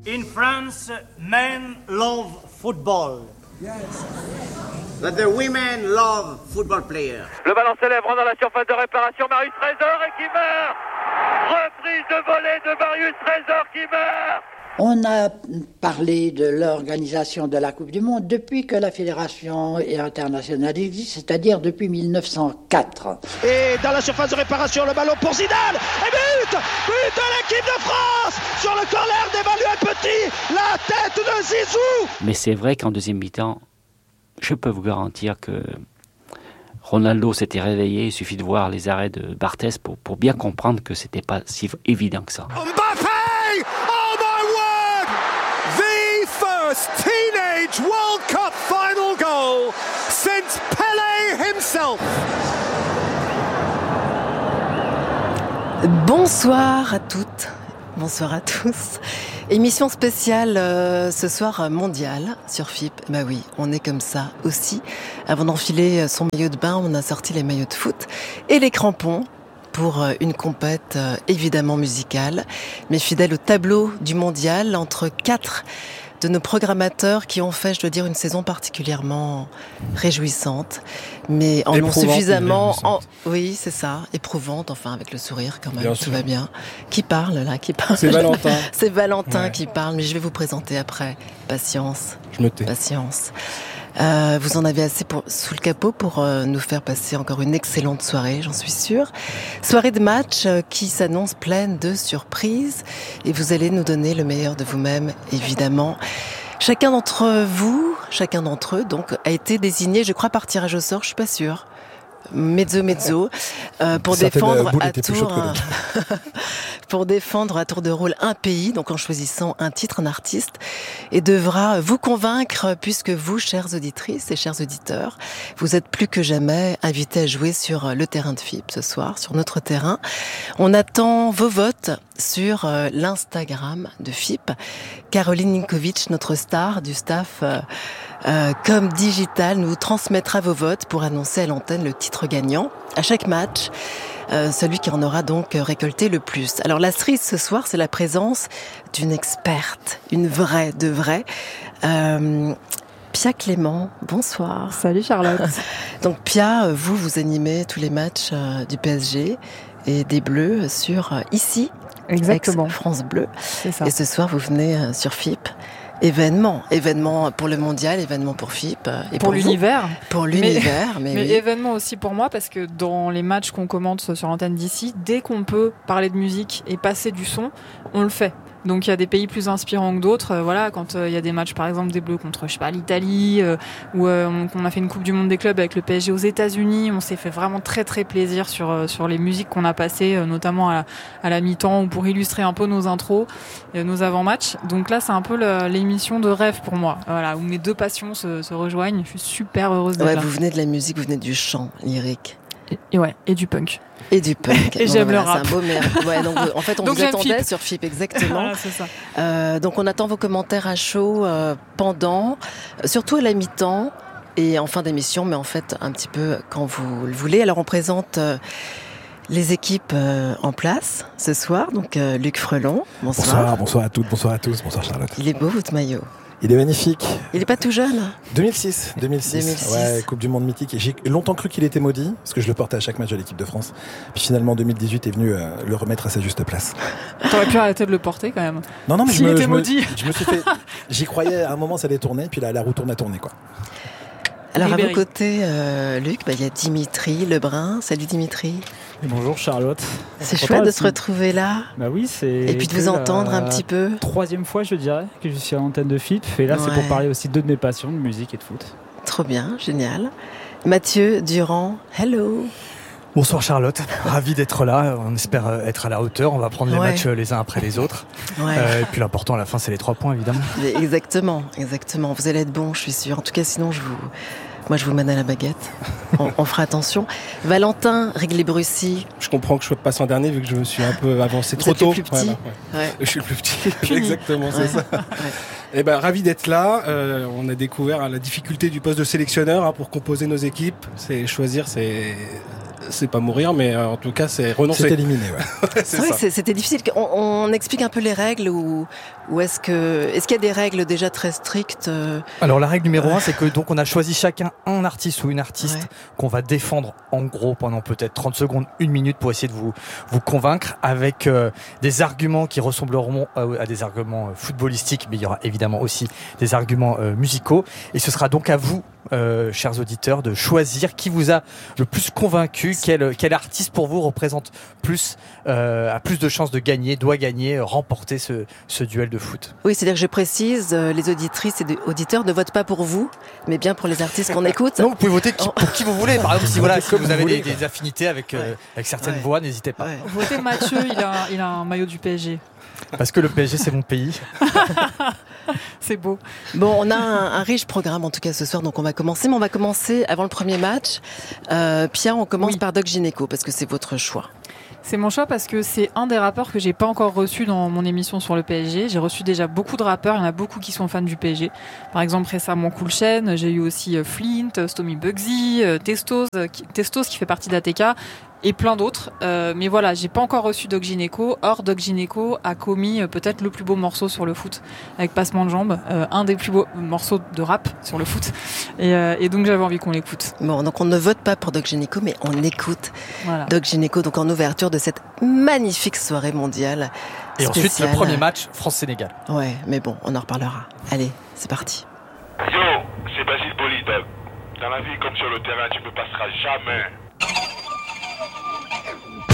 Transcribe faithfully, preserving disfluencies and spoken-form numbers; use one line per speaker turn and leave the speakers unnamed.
In France, men love football.
Yes. But the women love football players.
Le ballon s'élève dans la surface de réparation. Marius Trésor et qui meurt. Reprise de volée de Marius Trésor qui meurt.
On a parlé de l'organisation de la Coupe du Monde depuis que la Fédération internationale existe, c'est-à-dire depuis mille neuf cent quatre.
Et dans la surface de réparation, le ballon pour Zidane. Et but But de l'équipe de France sur le corner d'Emmanuel Petit. La tête de Zizou.
Mais c'est vrai qu'en deuxième mi-temps, je peux vous garantir que Ronaldo s'était réveillé. Il suffit de voir les arrêts de Barthez pour, pour bien comprendre que c'était pas si évident que ça.
Mbappé! Teenage World Cup final goal since Pelé himself.
Bonsoir à toutes, bonsoir à tous. Émission spéciale euh, ce soir mondiale sur F I P. Bah oui, on est comme ça aussi. Avant d'enfiler son maillot de bain, on a sorti les maillots de foot et les crampons pour une compète euh, évidemment musicale, mais fidèle au tableau du mondial entre quatre de nos programmateurs qui ont fait, je dois dire, une saison particulièrement réjouissante, mais en ont suffisamment... En... Oui, c'est ça, éprouvante, enfin avec le sourire quand même, bien tout sûr. Va bien. Qui parle là qui parle
C'est Valentin.
C'est Valentin ouais. qui parle, mais je vais vous présenter après. Patience.
Je me tais.
Patience. Euh, vous en avez assez pour, sous le capot pour euh, nous faire passer encore une excellente soirée, j'en suis sûre. Soirée de match euh, qui s'annonce pleine de surprises et vous allez nous donner le meilleur de vous-même, évidemment. Chacun d'entre vous, chacun d'entre eux, donc, a été désigné, je crois, par tirage au sort, je suis pas sûre. Mezzo mezzo euh, pour
Certaines
défendre à
tour
pour défendre à tour de rôle un pays, donc en choisissant un titre, un artiste, et devra vous convaincre puisque vous, chères auditrices et chers auditeurs, vous êtes plus que jamais invités à jouer sur le terrain de F I P ce soir, sur notre terrain. On attend vos votes sur euh, l'Instagram de F I P. Caroline Ninkovic, notre star du staff euh, Euh, comme digital, nous transmettra vos votes pour annoncer à l'antenne le titre gagnant. À chaque match, euh, celui qui en aura donc récolté le plus. Alors la cerise ce soir, c'est la présence d'une experte, une vraie de vraie. Euh, Pia Clément, bonsoir.
Salut Charlotte.
Donc Pia, vous, vous animez tous les matchs euh, du P S G et des Bleus sur euh, ici,
exactement,
France Bleu.
C'est ça.
Et ce soir, vous venez euh, sur F I P. Événement, événement pour le mondial, événement pour F I P. Et
pour, pour l'univers.
Vous, pour l'univers, mais, mais,
mais
oui.
événement aussi pour moi, parce que dans les matchs qu'on commente sur l'antenne d'ici, dès qu'on peut parler de musique et passer du son, on le fait. Donc il y a des pays plus inspirants que d'autres. Euh, voilà, quand il euh, y a des matchs par exemple des Bleus contre je sais pas l'Italie, euh, ou euh, on, on a fait une Coupe du Monde des clubs avec le P S G aux États-Unis, on s'est fait vraiment très très plaisir sur euh, sur les musiques qu'on a passées, euh, notamment à la, à la mi-temps ou pour illustrer un peu nos intros, euh, nos avant-matchs. Donc là c'est un peu le, l'émission de rêve pour moi. Voilà, où mes deux passions se, se rejoignent. Je suis super heureuse d'être
ouais,
là.
Vous venez de la musique, vous venez du chant lyrique.
Et, et ouais, et du punk.
Et du punk.
Et
donc,
j'aime
voilà,
le rap.
C'est un beau merde. Ouais, donc, en fait, on
donc
vous attendait
F I P.
sur F I P, exactement.
Voilà, c'est ça.
Euh, donc, on attend vos commentaires à chaud euh, pendant, euh, surtout à la mi-temps et en fin d'émission, mais en fait, un petit peu quand vous le voulez. Alors, on présente euh, les équipes euh, en place ce soir. Donc, euh, Luc Frelon, bonsoir.
Bonsoir, bonsoir à toutes, bonsoir à tous, bonsoir Charlotte.
Il est beau, votre maillot.
Il est magnifique.
Il est pas tout jeune.
deux mille six, deux mille six. deux mille six. Ouais, Coupe du Monde mythique. Et j'ai longtemps cru qu'il était maudit, parce que je le portais à chaque match de l'équipe de France. Puis finalement, deux mille dix-huit est venu euh, le remettre à sa juste place.
T'aurais pu arrêter de le porter quand même.
Non, non, mais
S'il
je me,
était
je
maudit.
Me, je me suis fait. J'y croyais. À un moment, ça allait tourner, puis la, la roue tourne à tourner, quoi.
Alors
Ribéry.
à vos côtés, euh, Luc, il bah, y a Dimitri Lebrun. Salut Dimitri.
Et bonjour Charlotte.
C'est chouette de se retrouver là.
Bah oui, c'est.
Et puis de vous entendre un petit peu.
Troisième fois, je dirais, que je suis à l'antenne de F I P. Et là, ouais. C'est pour parler aussi de mes passions, de musique et de foot.
Trop bien, génial. Mathieu Durand, hello.
Bonsoir Charlotte, ravi d'être là. On espère être à la hauteur. On va prendre les
ouais.
matchs les uns après les autres.
Ouais.
Euh, et puis l'important à la fin, c'est les trois points, évidemment.
Exactement, exactement. Vous allez être bon, je suis sûre. En tout cas, sinon, je vous. Moi, je vous mène à la baguette. On, on fera attention. Valentin Rigli-Brussy.
Je comprends que je passe en dernier vu que je me suis un peu avancé
Vous
trop
êtes
tôt.
Le plus petit.
Voilà, ouais. Ouais. Je suis le plus petit. Exactement, c'est
ouais.
ça.
Ouais.
Eh ben, ravi d'être là. Euh, on a découvert la difficulté du poste de sélectionneur hein, pour composer nos équipes. C'est choisir, c'est c'est pas mourir, mais euh, en tout cas, c'est renoncer.
C'est éliminé, ouais.
c'est
c'est vrai
ça.
que c'était difficile. On, on explique un peu les règles ou, ou est-ce que est-ce qu'il y a des règles déjà très strictes euh...
Alors la règle numéro un, c'est que donc on a choisi chacun un artiste ou une artiste ouais. qu'on va défendre en gros pendant peut-être trente secondes, une minute pour essayer de vous vous convaincre avec euh, des arguments qui ressembleront à, à des arguments footballistiques, mais il y aura évidemment aussi des arguments euh, musicaux. Et ce sera donc à vous, euh, chers auditeurs, de choisir qui vous a le plus convaincu, quel, quel artiste pour vous représente plus, euh, a plus de chances de gagner, doit gagner, remporter ce, ce duel de foot.
Oui, c'est-à-dire que je précise, euh, les auditrices et auditeurs ne votent pas pour vous, mais bien pour les artistes qu'on écoute.
Non, vous pouvez voter qui, pour qui vous voulez. Par exemple, si, voilà, si vous avez des, des affinités avec, euh, ouais. avec certaines ouais. voix, n'hésitez pas.
Ouais. Votez Mathieu, il a, il a un maillot du P S G.
Parce que le P S G, c'est mon pays.
C'est beau.
Bon, on a un, un riche programme en tout cas ce soir, donc on va commencer. Mais on va commencer avant le premier match. Euh, Pierre, on commence oui. par Doc Gynéco, parce que c'est votre choix.
C'est mon choix parce que c'est un des rappeurs que j'ai pas encore reçu dans mon émission sur le P S G. J'ai reçu déjà beaucoup de rappeurs, il y en a beaucoup qui sont fans du P S G. Par exemple, récemment Cool Chain, j'ai eu aussi Flint, Stomy Bugsy, Testos, Testos qui fait partie d'A T K et plein d'autres. Euh, mais voilà, j'ai pas encore reçu Doc Gynéco. Or, Doc Gynéco a commis euh, peut-être le plus beau morceau sur le foot avec Passement de jambes, euh, un des plus beaux morceaux de rap sur le foot. Et, euh, et donc j'avais envie qu'on l'écoute.
Bon, donc on ne vote pas pour Doc Gynéco, mais on écoute
voilà.
Doc Gynéco, donc en ouverture de cette magnifique soirée mondiale.
Et
spéciale.
Ensuite, le premier match, France-Sénégal.
Ouais, mais bon, on en reparlera. Allez, c'est parti.
Yo, c'est Basile Boli, Doc. Dans la vie comme sur le terrain, tu ne me passeras jamais